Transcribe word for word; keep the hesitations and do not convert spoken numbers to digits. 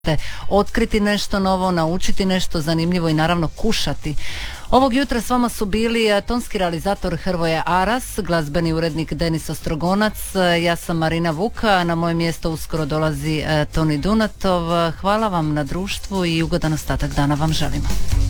otkriti nešto novo, naučiti nešto zanimljivo i naravno kušati. Ovog jutra s vama su bili tonski realizator Hrvoje Aras, glazbeni urednik Denis Ostrogonac, ja sam Marina Vuka, na moje mjesto uskoro dolazi Toni Dunatov. Hvala vam na društvu i ugodan ostatak dana vam želimo.